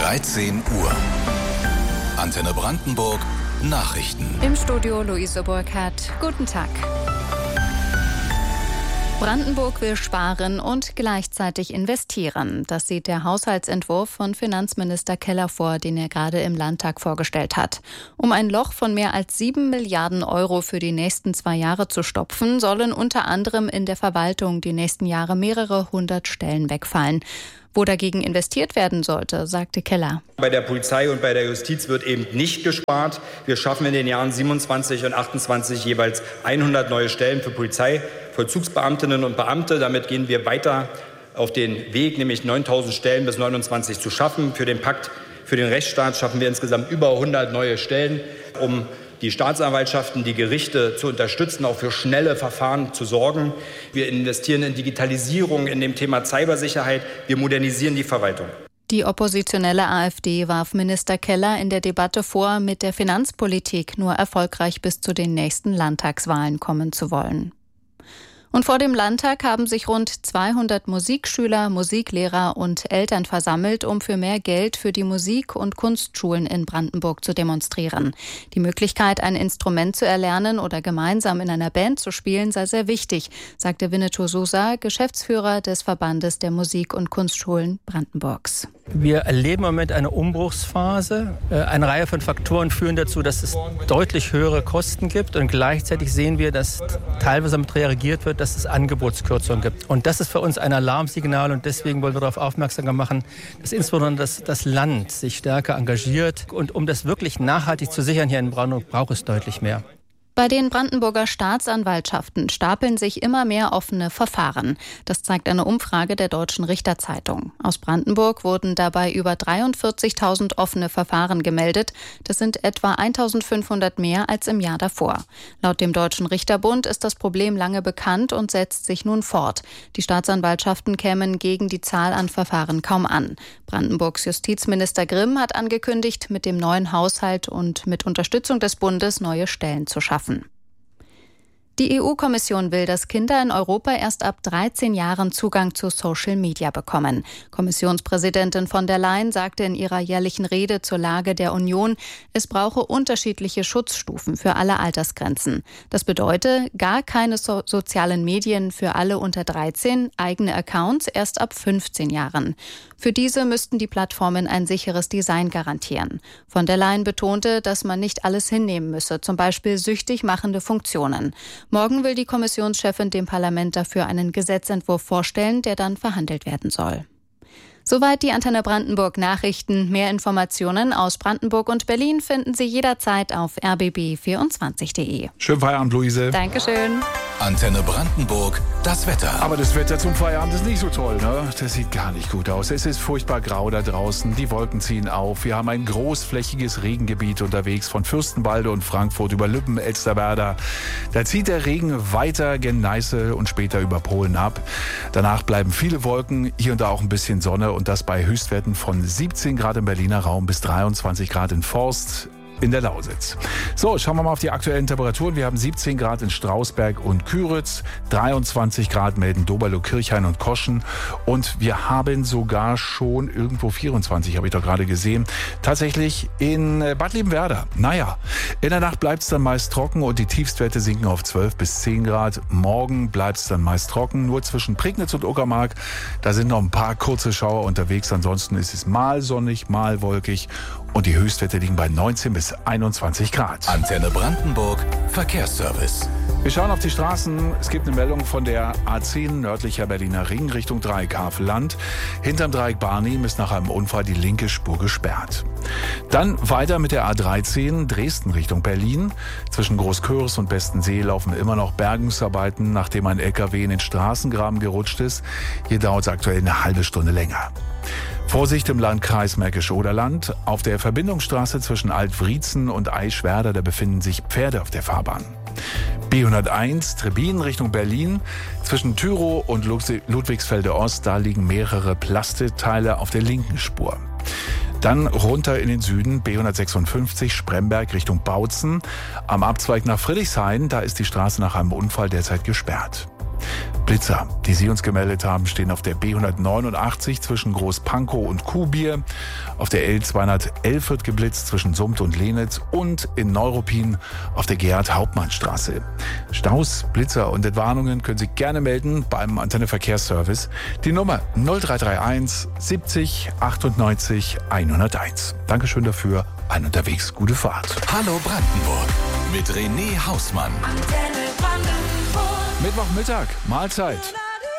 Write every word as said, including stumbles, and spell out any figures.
dreizehn Uhr. Antenne Brandenburg Nachrichten. Im Studio Luise Burkhardt. Guten Tag. Brandenburg will sparen und gleichzeitig investieren. Das sieht der Haushaltsentwurf von Finanzminister Keller vor, den er gerade im Landtag vorgestellt hat. Um ein Loch von mehr als sieben Milliarden Euro für die nächsten zwei Jahre zu stopfen, sollen unter anderem in der Verwaltung die nächsten Jahre mehrere hundert Stellen wegfallen. Wo dagegen investiert werden sollte, sagte Keller. Bei der Polizei und bei der Justiz wird eben nicht gespart. Wir schaffen in den Jahren siebenundzwanzig und achtundzwanzig jeweils hundert neue Stellen für Polizei, Vollzugsbeamtinnen und Beamte. Damit gehen wir weiter auf den Weg, nämlich neuntausend Stellen bis neunundzwanzig zu schaffen. Für den Pakt für den Rechtsstaat schaffen wir insgesamt über hundert neue Stellen, um die Staatsanwaltschaften, die Gerichte zu unterstützen, auch für schnelle Verfahren zu sorgen. Wir investieren in Digitalisierung, in dem Thema Cybersicherheit. Wir modernisieren die Verwaltung. Die oppositionelle AfD warf Minister Keller in der Debatte vor, mit der Finanzpolitik nur erfolgreich bis zu den nächsten Landtagswahlen kommen zu wollen. Und vor dem Landtag haben sich rund zweihundert Musikschüler, Musiklehrer und Eltern versammelt, um für mehr Geld für die Musik- und Kunstschulen in Brandenburg zu demonstrieren. Die Möglichkeit, ein Instrument zu erlernen oder gemeinsam in einer Band zu spielen, sei sehr wichtig, sagte Winnetou Sousa, Geschäftsführer des Verbandes der Musik- und Kunstschulen Brandenburgs. Wir erleben im Moment eine Umbruchsphase. Eine Reihe von Faktoren führen dazu, dass es deutlich höhere Kosten gibt. Und gleichzeitig sehen wir, dass teilweise damit reagiert wird, dass es Angebotskürzungen gibt. Und das ist für uns ein Alarmsignal. Und deswegen wollen wir darauf aufmerksam machen, dass insbesondere das, das Land sich stärker engagiert. Und um das wirklich nachhaltig zu sichern hier in Brandenburg, braucht es deutlich mehr. Bei den Brandenburger Staatsanwaltschaften stapeln sich immer mehr offene Verfahren. Das zeigt eine Umfrage der Deutschen Richterzeitung. Aus Brandenburg wurden dabei über dreiundvierzigtausend offene Verfahren gemeldet. Das sind etwa eintausendfünfhundert mehr als im Jahr davor. Laut dem Deutschen Richterbund ist das Problem lange bekannt und setzt sich nun fort. Die Staatsanwaltschaften kämen gegen die Zahl an Verfahren kaum an. Brandenburgs Justizminister Grimm hat angekündigt, mit dem neuen Haushalt und mit Unterstützung des Bundes neue Stellen zu schaffen. Die E U-Kommission will, dass Kinder in Europa erst ab dreizehn Jahren Zugang zu Social Media bekommen. Kommissionspräsidentin von der Leyen sagte in ihrer jährlichen Rede zur Lage der Union, es brauche unterschiedliche Schutzstufen für alle Altersgrenzen. Das bedeutet gar keine so- sozialen Medien für alle unter dreizehn, eigene Accounts erst ab fünfzehn Jahren. Für diese müssten die Plattformen ein sicheres Design garantieren. Von der Leyen betonte, dass man nicht alles hinnehmen müsse, zum Beispiel süchtig machende Funktionen. Morgen will die Kommissionschefin dem Parlament dafür einen Gesetzentwurf vorstellen, der dann verhandelt werden soll. Soweit die Antenne Brandenburg Nachrichten. Mehr Informationen aus Brandenburg und Berlin finden Sie jederzeit auf r b b vierundzwanzig punkt d e. Schönen Feierabend, Luise. Dankeschön. Antenne Brandenburg, das Wetter. Aber das Wetter zum Feierabend ist nicht so toll, ne? Das sieht gar nicht gut aus. Es ist furchtbar grau da draußen. Die Wolken ziehen auf. Wir haben ein großflächiges Regengebiet unterwegs von Fürstenwalde und Frankfurt über Lübben, Elsterwerda. Da zieht der Regen weiter gen Neiße und später über Polen ab. Danach bleiben viele Wolken, hier und da auch ein bisschen Sonne und das bei Höchstwerten von siebzehn Grad im Berliner Raum bis dreiundzwanzig Grad in Forst. In der Lausitz. So, schauen wir mal auf die aktuellen Temperaturen. Wir haben siebzehn Grad in Strausberg und Küritz, dreiundzwanzig Grad melden Doberlo, Kirchhain und Koschen und wir haben sogar schon irgendwo vierundzwanzig, habe ich doch gerade gesehen, tatsächlich in Bad Liebenwerda. Naja, in der Nacht bleibt es dann meist trocken und die Tiefstwerte sinken auf zwölf bis zehn Grad. Morgen bleibt es dann meist trocken, nur zwischen Prignitz und Uckermark. Da sind noch ein paar kurze Schauer unterwegs. Ansonsten ist es mal sonnig, mal wolkig und die Höchstwerte liegen bei neunzehn bis einundzwanzig Grad. Antenne Brandenburg, Verkehrsservice. Wir schauen auf die Straßen. Es gibt eine Meldung von der A zehn nördlicher Berliner Ring Richtung Dreieck Havelland. Hinterm Dreieck Barnim ist nach einem Unfall die linke Spur gesperrt. Dann weiter mit der A dreizehn Dresden Richtung Berlin. Zwischen Großköris und Bestensee laufen immer noch Bergungsarbeiten, nachdem ein L K W in den Straßengraben gerutscht ist. Hier dauert es aktuell eine halbe Stunde länger. Vorsicht im Landkreis Märkisch-Oderland. Auf der Verbindungsstraße zwischen Altwriezen und Eichwerder, da befinden sich Pferde auf der Fahrbahn. B hunderteins Trebin Richtung Berlin. Zwischen Tyrow und Ludwigsfelde Ost, da liegen mehrere Plastikteile auf der linken Spur. Dann runter in den Süden, B hundertsechsundfünfzig Spremberg Richtung Bautzen. Am Abzweig nach Friedrichshain, da ist die Straße nach einem Unfall derzeit gesperrt. Blitzer, die Sie uns gemeldet haben, stehen auf der B hundertneunundachtzig zwischen Großpankow und Kuhbier. Auf der L zweihundertelf wird geblitzt zwischen Summt und Lehnitz und in Neuruppin auf der Gerhard-Hauptmann-Straße. Staus, Blitzer und Entwarnungen können Sie gerne melden beim Antenne Verkehrsservice. Die Nummer null drei drei eins siebzig achtundneunzig hunderteins. Dankeschön dafür. Ein unterwegs, gute Fahrt. Hallo Brandenburg mit René Hausmann. Mittwochmittag, Mahlzeit.